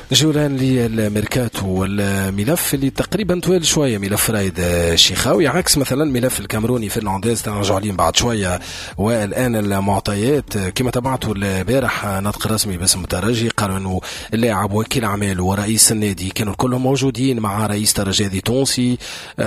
نجيو الآن للميركاتو والملف اللي تقريبا طويل شوية، ملف رايد الشيخاوي، عكس مثلا ملف الكاميروني فرنانديز تنرجع عليهم بعد شوية. والآن المعطيات كما تبعتوا البارح نطق رسمي باسم الترجي، قالوا أنه اللاعب وكيل أعماله ورئيس النادي كانوا كلهم موجودين مع رئيس ترجي تونسي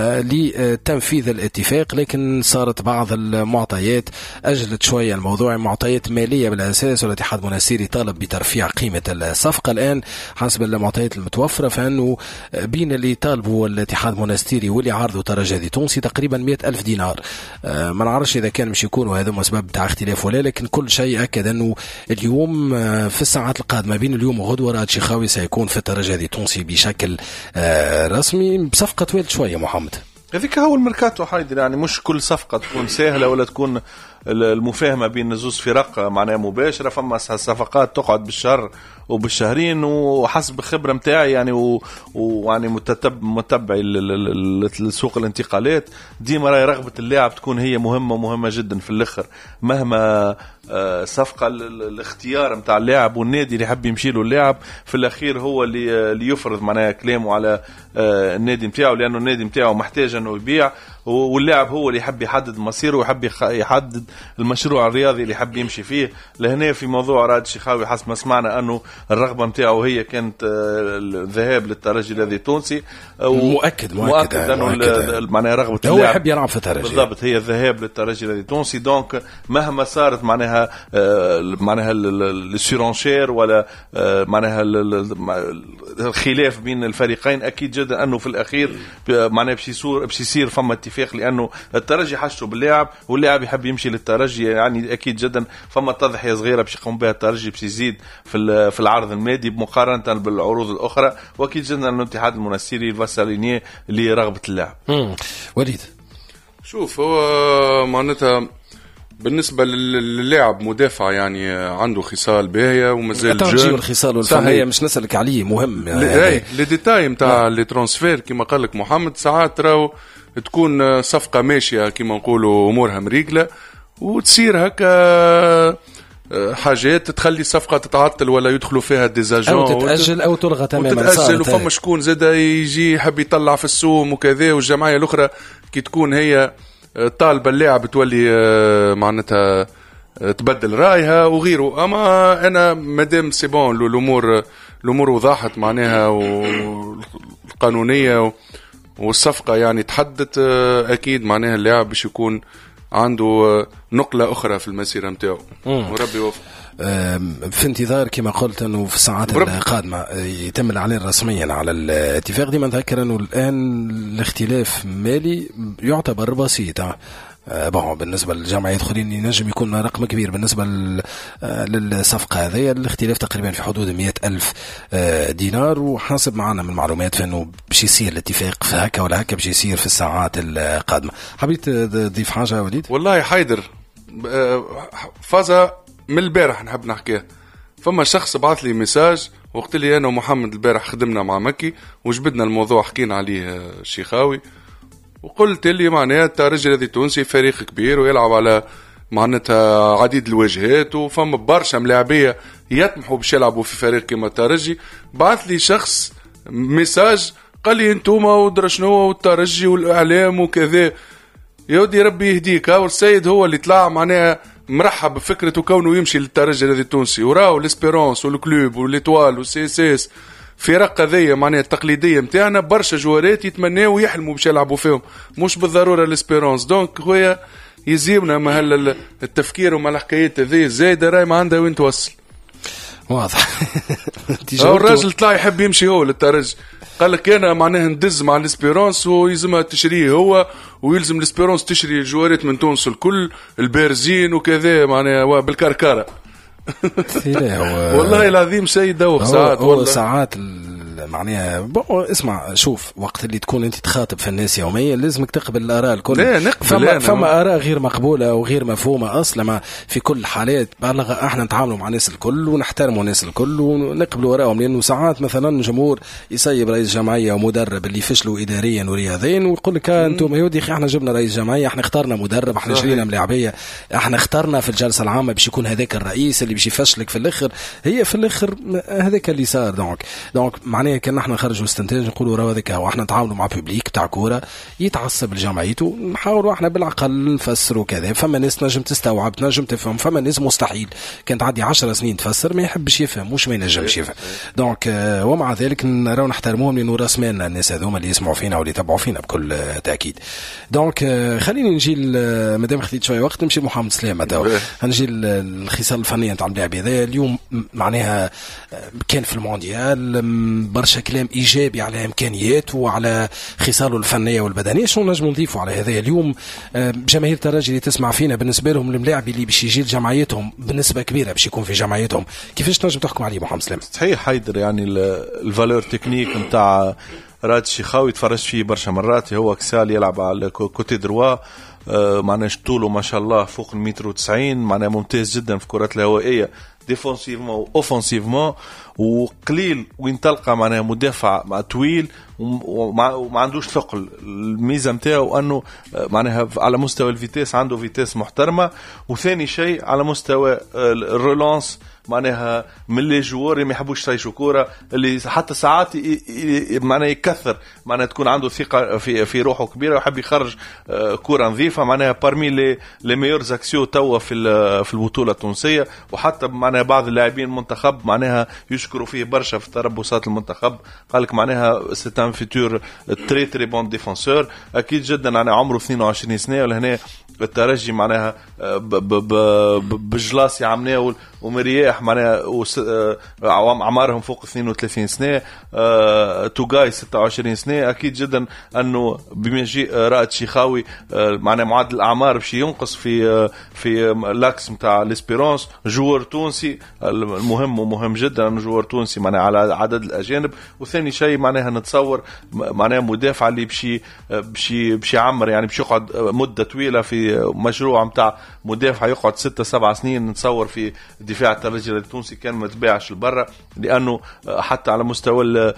لتنفيذ الاتفاق، لكن صارت بعض المعطيات أجلت شوية الموضوع، معطيات مالية بالأساس، والاتحاد المنستيري طالب بترفيع قيمة الصفقة. الآن حسب المعطيات المتوفرة فإنه بين اللي طالبوا الاتحاد المنستيري واللي عارضوا ترجي تونسي تقريبا 100,000 دينار. ما نعرفش إذا كان مش يكونوا هذا أسباب تاع اختلاف ولا، لكن كل شيء أكد أنه اليوم في الساعات القادمة بين اليوم وغدوة راد شيخاوي سيكون في الترجي تونسي بشكل رسمي بصفقة طويل شوية. محمد هذيك هو الميركاتو حيدر، يعني مش كل صفقة تكون سهلة ولا تكون المفاهمة بين نزوز فرق معناها مباشرة. فما صفقات تقعد بالشهر وبالشهرين، وحسب خبرة متاعي يعني ويعني متبع لسوق الانتقالات ديما راي رغبة اللاعب تكون هي مهمة جدا في الآخر. مهما صفقة الاختيار متاع اللاعب والنادي اللي يحب يمشي له اللاعب في الأخير هو اللي يفرض معناها كلامه على النادي متاعه، لأنه النادي متاعه محتاج أنه يبيع، واللاعب هو اللي يحب يحدد مصيره ويحب يحدد المشروع الرياضي اللي يحب يمشي فيه. لهنا في موضوع راد الشيخاوي حسب ما سمعنا أنه الرغبة متاعه هي كانت الذهاب للترجي الذي تونسي، مؤكد أنه معناها رغبة هو يحب يلعب في الترجي بالضبط، هي الذهاب للترجي الذي تونسي. دونك مهما صارت معناها السيرانشير ولا معناها الخلاف بين الفريقين، أكيد جدا أنه في الأخير معناها باش يصير فما اتفاق، لأنه الترجي حشته باللاعب واللاعب يحب يمشي للترجي. يعني أكيد جدا فما تضحية صغيرة باش يقوم بها الترجي باش يزيد في العرض المادي مقارنة بالعروض الأخرى، وأكيد جدا أن الاتحاد المنستيري الفاساليني لرغبة اللاعب. وليد شوف، هو معناتها بالنسبة للاعب مدافع يعني عنده خصال باهية ومازال جون الخصال والفنية مش نسألك عليه مهم يعني لي ديتاي متاع لي ترانسفير كما قال لك محمد. ساعات راهو تكون صفقة ماشية كما نقولوا أمورها مريقلة وتصير هكا حاجات تخلي الصفقة تتعطل ولا يدخلوا فيها ديزاجون أو تتأجل أو تلغى تماما، وتتأجل وفما شكون زادا يجي يحب يطلع في السوم وكذا، والجمعية الأخرى كي تكون هي طالبة اللاعب تولي معناتها تبدل رأيها وغيره. أما أنا مادام سيبون الأمور وضحت معناها والقانونية والصفقة يعني تحدث، أكيد معناها اللاعب باش يكون عنده نقلة أخرى في المسيرة متاعه وربي يوفق. في انتظار كما قلت أنه في الساعات القادمة يتم الإعلان رسميا على الاتفاق. دي ما نذكر أنه الآن الاختلاف مالي يعتبر بسيط. بالنسبة للجمعية يدخلين ينجم يكون رقم كبير بالنسبة للصفقة هذه. الاختلاف تقريبا في حدود 100,000 دينار، وحسب معنا من المعلومات فإنه باش يصير الاتفاق في هكا ولا هكا باش يصير في الساعات القادمة. حبيت تضيف حاجة وليد؟ والله حيدر فازا من البارح نحب نحكيها. فما شخص بعث لي ميساج وقت لي أنا ومحمد البارح خدمنا مع مكي وجبدنا الموضوع حكينا عليه الشيخاوي، وقلت لي معناها الترجي الذي تونسي فريق كبير ويلعب على معناتها عديد الواجهات، وفما برشا ملاعبية يطمحوا باش يلعبوا في فريق كما الترجي. بعث لي شخص ميساج قال لي انتوما ودرشنو والترجي والإعلام وكذا. يودي ربي يهديك، والسيد هو اللي طلع معناها مرحب بفكرته كونه يمشي للترجي الذي تونسي، وراو الاسبيرونس والكلوب والإتوال والسيسيس فرق ذي معناها التقليدية متاعنا برشا جوارات يتمناوا ويحلموا باش يلعبوا فيهم، مش بالضرورة الاسبيرونس. دونك خويا يزيبنا مهل التفكير وما الحكايات ذي زايدة راي ما عندها وين توصل. واضح. الراجل طلع يحب يمشي هو للترجي، قال لك انا معناها ندز مع الاسبيرونس ويلزمها تشريه هو، ويلزم الاسبيرونس تشري الجوارات من تونس الكل البارزين وكذا معناها بالكركرة. والله العظيم شيء دوخ ساعات. والله ساعات معناها اسمع شوف وقت اللي تكون انت تخاطب في الناس يوميا لازمك تقبل الاراء الكل. فما اراء غير مقبوله وغير مفهومه اصلا في كل الحالات. احنا نتعاملوا مع الناس الكل ونحترموا الناس الكل ونقبلوا ارائهم، لانه ساعات مثلا جمهور يسيب رئيس جمعيه ومدرب اللي فشلوا اداريا ورياضيا ويقول لك انتم يا اخي احنا جبنا رئيس جمعيه، احنا اخترنا مدرب، احنا شرينا ملاعبيه، احنا اخترنا في الجلسه العامه باش يكون هذاك الرئيس اللي باش يفشلك في الاخر. هي في الاخر هذاك اللي صار. دونك معناها كان احنا نخرجوا استنتاج نقولوا راه هذاك هو احنا نتعاملوا مع بوبليك تاع كوره يتعصب لجمعيته، نحاولوا احنا بالعقل نفسروا كذا. فما ناس نجم تستوعب نجم تفهم، فما ناس مستحيل كانت عندي 10 سنين تفسر ما يحبش يفهم مش ما ينجمش يفهم. دونك ومع ذلك نراو نحترموهم لانه راس مالنا الناس هذوما اللي يسمعوا فينا واللي يتابعوا فينا بكل تاكيد. دونك خليني نجي مادام خديت شويه وقت نمشي لمحمد سلامه تو نجي الخصال الفنيه نتاع اللاعب هذا اليوم. معناها كان في المونديال برشا كلام ايجابي على امكانياته وعلى خصاله الفنيه والبدنيه. شنو نجم نضيفوا على هذا اليوم؟ جماهير الترجي اللي تسمع فينا بالنسبه لهم الملاعب اللي باش يجي لجمعيتهم بنسبه كبيره باش يكون في جمعيتهم، كيفاش نجم تحكم عليه محمد سلامه؟ صحيح حيدر، يعني الفالور تكنيك نتاع راد الشيخاوي تفرجت فيه برشا مرات. هو كسال يلعب على كوتي دروا، معناها طوله ما شاء الله فوق 1.90 متر، معناها ممتاز جدا في الكرات الهوائيه ديفونسيفمون واوفنسيفمون، وقليل وين تلقى معناها مدافع مع طويل وما عندوش ثقل. الميزه نتاعو انه معناها على مستوى الفيتيس عنده فيتيس محترمه، وثاني شيء على مستوى الرولانس معناها من لي جوار ما يحبوش يطيشوا كوره، اللي حتى ساعات معناها يكثر معناها تكون عنده ثقه في روحه كبيره ويحب يخرج كوره نظيفه. معناها بارمي لي ميور زاكسيو توا في البطوله التونسيه، وحتى معناها بعض اللاعبين المنتخب معناها يشكروا فيه برشا في تربصات المنتخب. قال لك معناها سي ان فيتور تري تري بون ديفونسور اكيد جدا. يعني عمره 22 سنه ولهنا الترجي معناها بجلاس يعمناه ومرياح معناها اعمارهم فوق 32 سنه، توغاي 26 سنه. اكيد جدا انه بما يجي رائد شيخاوي معناها معدل الاعمار باش ينقص في لاكس نتاع ليسبيرونس. جوار تونسي المهم ومهم جدا انه جوار تونسي معناها على عدد الاجانب. وثاني شيء معناها نتصور معناها مدافع اللي باش يعمر، يعني باش يقعد مده طويله في مشروع نتاع مدافع يقعد 6-7 سنين. نتصور في دفاع الترجي التونسي كان ما تباعش لبرا، لانه حتى على مستوى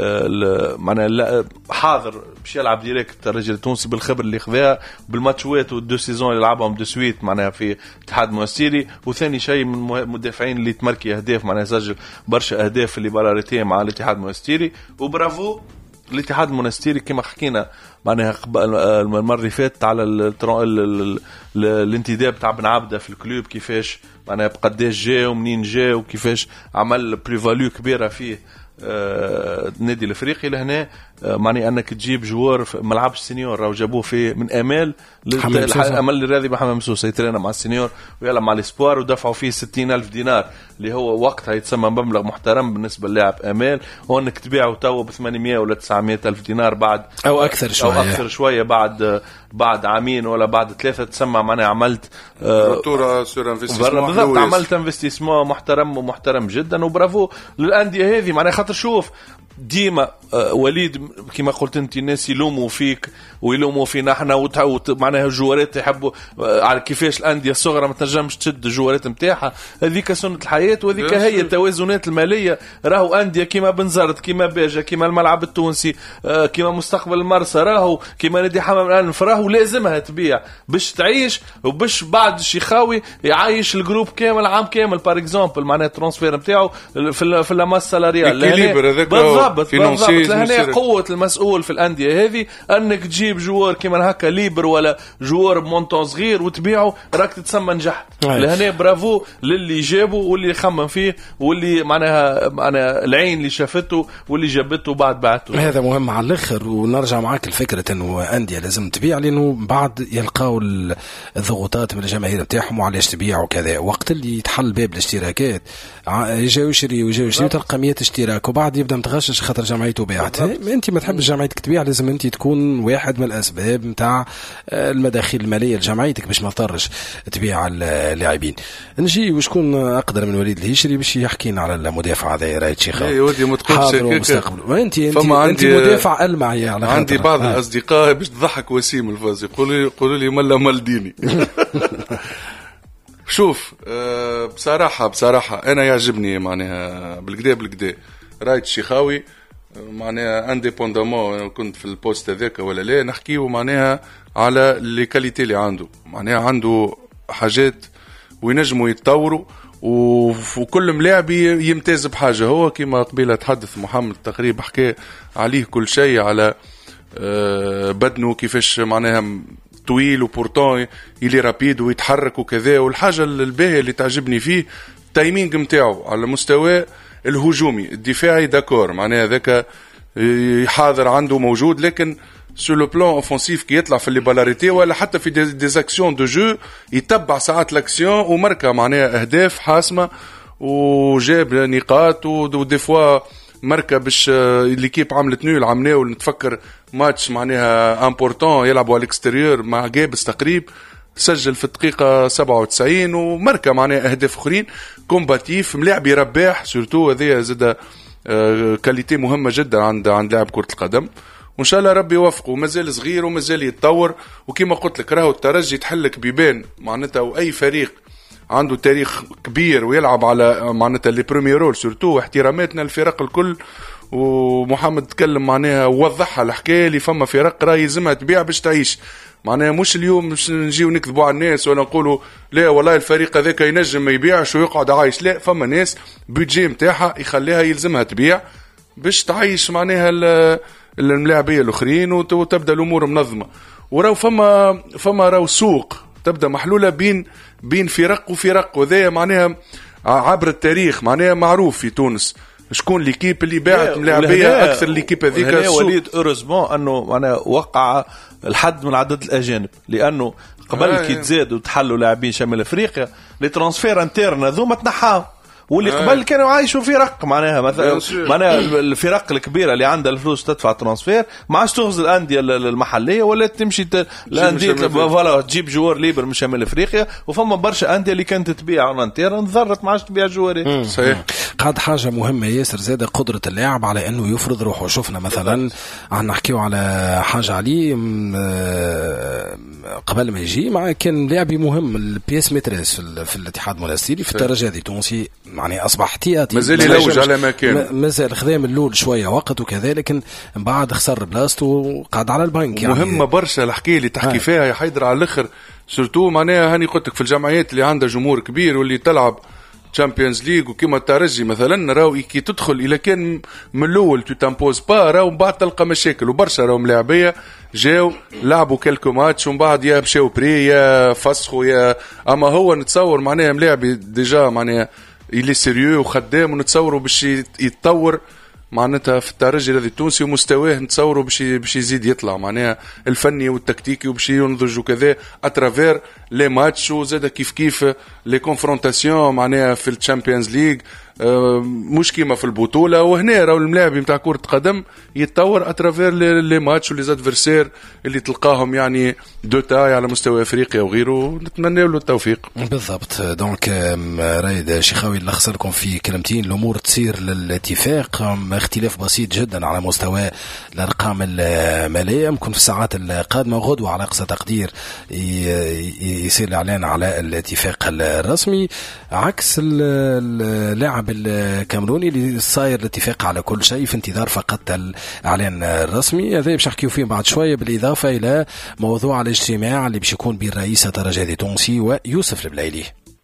معناها حاضر باش يلعب ديريكت الترجي التونسي بالخبر اللي خذاها بالماتشوات والدو سيزون اللي لعبهم دو سويت معناها في اتحاد مونستيري. وثاني شيء من المدافعين اللي تمركي اهداف معناها سجل برشا اهداف اللي برارتين مع الاتحاد المونستيري. وبرافو الاتحاد المونستيري كما حكينا معناها المره اللي فاتت على الانتداب تاع بن عبده في الكلوب، كيفاش معناها بقداش جا ومنين جا وكيفاش عمل بريفاليو كبيره فيه النادي الافريقي. لهنا معني انك تجيب جوار ما لعبش سينيور، راهو جابوه في من امال الامل الرياضي محمد مسوس يترينا مع السينيور ويلا مع الاسبوار، ودفعوا فيه 60,000 دينار اللي هو وقتها يتسمى مبلغ محترم بالنسبه للاعب امال. وانك تبيعه تو ب 800 ولا 900,000 دينار بعد او اكثر شويه بعد عامين ولا بعد 3 تسمى معناها عملت روتورا سور انفستيسمون بالضبط، عملت انفستيسمون محترم جدا. وبرافو للانديه هذه معناها خاطر شوف ديما وليد كما قلت انت الناس يلوموا فيك ويلوموا فينا احنا معناها الجوارات يحبوا على كيفاش الانديه الصغرى ما تنجمش تشد الجوارات نتاعها. هذيك سنه الحياه وهذيك هي التوازنات الماليه. راهو انديه كما بنزرت كما باجه كما الملعب التونسي كما مستقبل المرسى راهو كما نادي حمام الانف راهو لازمها تبيع باش تعيش وباش بعد الشيخاوي يعيش الجروب كامل عام كامل بار اكزومبل معناها الترانسفير نتاعو في الماس سالاريال. بالضبط لهنا قوة المسؤول في الأندية هذه أنك تجيب جوار كمان هكا ليبر ولا جوار بمونطون صغير وتبيعه راك تتسمى نجحت. لهنا برافو للي جابه واللي خمم فيه واللي معناها العين اللي شافته واللي جابته بعد بعته. هذا مهم على الآخر. ونرجع معاك الفكرة أنه أندية لازم تبيع لأنه بعد يلقاو الضغوطات من الجماهير بتاعهم وعليش تبيع وكذا. وقت اللي يتحل باب الاشتراكات يجاو يشتري تلقى 100 اشتراك وبعد يبدأ متغشش خرج خاطر جمعيته باعت. انت ما تحبش جمعيتك تبيع، لازم انت تكون واحد من الاسباب نتاع المداخيل الماليه لجمعيتك باش ما تضرش تبيع اللاعبين. نجي وشكون اقدر من وليد الهيشري باش يحكينا على المدافع هذا رايت شيخاوي. يا ودي ما تقولش انت مدافع المعي على عندي بعض الاصدقاء باش تضحك وسيم الفاز يقولوا لي ملا مالديني. شوف بصراحة أنا يعجبني معناها بالكدا رايت الشيخاوي معناها انديبوندامون كنت في البوست هذاك ولا لا، نحكيو معناها على لي كاليتي اللي عنده، معناها عنده حاجات وينجموا يتطوروا، وكل ملاعب يمتاز بحاجة. هو كما قبيلة تحدث محمد تقريبا حكى عليه كل شيء، على بدنه كيفاش معناها طويل وبورتون يلي رابيد ويتحرك وكذا. والحاجة الباهية اللي تعجبني فيه التايمينج متاعه على المستوى الهجومي الدفاعي داكور، معناها ذاك حاضر عنده موجود، لكن سو لو بلان اوفنسيف كي يطلع في الليبالاريتي ولا حتى في ديزاكسيون دو جو يتبع ساعات لاكسيون ومركا معناها اهداف حاسمة وجاب نقاط. ودي فوا مركا باش ليكيب عملت نول عمناه ونتفكر ماتش معناها امبورطون يلعبوا على الاكستيريور مع جابس تقريب، سجل في الدقيقة 97 ومركا معناها أهداف أخرين كومباتيف ملاعب يرباح سورتو. هذه زاد كاليتي مهمة جدا عند لاعب كرة القدم، وإن شاء الله ربي يوفقه. ومازال صغير ومازال يتطور، وكما قلت لك راهو الترجي تحلك بيبان معناتها، وأي فريق عنده تاريخ كبير ويلعب على معناتها لي برومي رول سورتو. احتراماتنا الفرق الكل، ومحمد تكلم معناها ووضحها الحكاية اللي فما فرق راهي يلزمها تبيع باش تعيش. معناها مش اليوم مش نجيو نكذبوا على الناس ولا نقولوا لا والله الفريق هذاك ينجم ما يبيعش ويقعد عايش، لا، فما ناس بيدجي متاعها يخليها يلزمها تبيع باش تعيش معناها الملاعبية الأخرين وتبدأ الأمور منظمة. وراو فما راو سوق تبدأ محلولة بين فرق وفرق، وذا معناها عبر التاريخ معناها معروف في تونس شكون ليكيب اللي باعت ملاعبية أكثر ليكيب هذيك. وليد أورزمون أنه معناها وقع الحد من عدد الأجانب، لأنه قبل كي تزاد وتحلوا لاعبين شمال أفريقيا لي ترانسفير انترن هذوما تنحاو، واللي قبل كانوا عايشوا فرق معناها مثلا معناها الفرق الكبيره اللي عندها الفلوس تدفع ترانسفير ما عادش تغزل الانديه المحليه ولا تمشي الانديه فوالا تجيب جوار ليبر من شمال افريقيا. وفما برشا انديه اللي كانت تبيع انتر ضرت ما عادش تبيع جواري. صحيح. قاد حاجه مهمه ياسر زاد قدره اللاعب على انه يفرض روحه. شفنا مثلا نحكيو على حاجه عليه قبل ما يجي مع كان لاعبي مهم البيس متريس في الاتحاد المنستيري في الترجي التونسي، يعني أصبح احتياطي مازال يلوج على مكان، مازال خدام اللول شوية وقت وكذا، لكن بعد خسر بلاصته وقعد على البنك. يعني مهمة برشا الحكاية اللي تحكي فيها يا حيدر على الآخر سورتو. معناها هاني قلتك في الجمعيات اللي عندها جمهور كبير واللي تلعب تشامبيونز ليج وكما الترجي مثلا، راو كي تدخل إلى كان من الأول تتامبوز با راو من بعد تلقى مشاكل. وبرشا راو ملاعبية جاو لعبوا كلكو ماتش ومن بعد يا مشاو بري يا فسخوا يا، أما هو نتصور معناها ملاعبي ديجا معناها إلي سيريو وخدام، ونتصوروا باش يتطور معناتها في الترجي الذي التونسي ومستواه نتصوروا باش يزيد يطلع معناها الفني والتكتيكي وباش ينضج وكذا اترافير لي ماتش وزاد كيف لي كونفرونتاسيون معناها في الشامبيونز ليج مش كيما في البطوله. وهنا راهو الملاعب نتاع كره قدم يتطور اترافير لي ماتش ولي زادفيرسير اللي تلقاهم يعني دو تاي على مستوى افريقيا وغيره. نتمنى له التوفيق. بالضبط. دونك رايد شيخاوي اللي خسركم في كلمتين الامور تصير للاتفاق، اختلاف بسيط جدا على مستوى الارقام الماليه. ممكن في الساعات القادمه غدوه على اقصى تقدير يصير الاعلان على الاتفاق الرسمي، عكس اللاعب الكامروني اللي صاير الاتفاق على كل شيء في انتظار فقط الاعلان الرسمي. هذا باش نحكيو فيه بعد شويه، بالاضافه الى موضوع الاجتماع اللي باش يكون بين رئيس الترجي التونسي ويوسف البلايلي.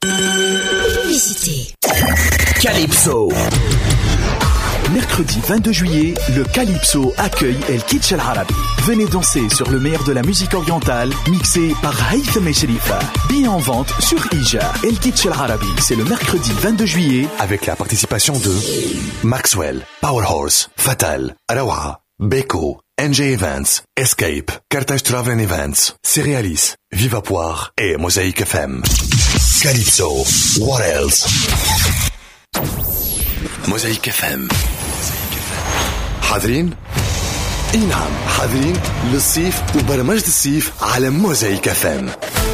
Calypso. Mercredi 22 juillet, le Calypso accueille El Kitch El Arabi. Venez danser sur le meilleur de la musique orientale, mixé par Haytham et Sherifa. Billets en vente sur Ija. El Kitch El Arabi, c'est le mercredi 22 juillet, avec la participation de Maxwell, Powerhorse, Fatal, Arawa, Beko, NJ Events, Escape, Carthage Travel Events, Cerealis, Viva Poire et Mosaïque FM. Calypso, what else? Mosaïque FM. حاضرين؟ اي نعم حاضرين للصيف وبرمجة الصيف على موزايك FM.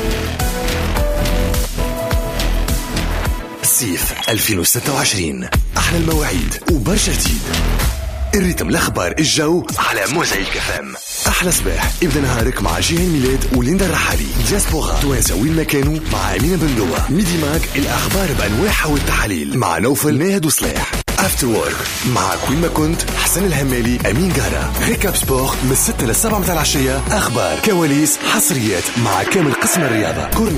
صيف 2026 أحلى المواعيد وبرشا جديد. الريتم الأخبار الجو على موزايك FM. أحلى صباح ابدأ نهارك مع جيهان ميلاد وليندا الرحالي. دياسبورا توانسة وين ما كانوا مع أمينة بندوة. ميدي ماك الأخبار بأنواعها والتحاليل مع نوفل ناهد وصلاح. افتر وورك مع كوين ما كنت حسن الهمالي أمين جارة. ريكاب سبور من 6 ل 7 متاع العشية. أخبار كواليس حصريات مع كامل قسم الرياضة.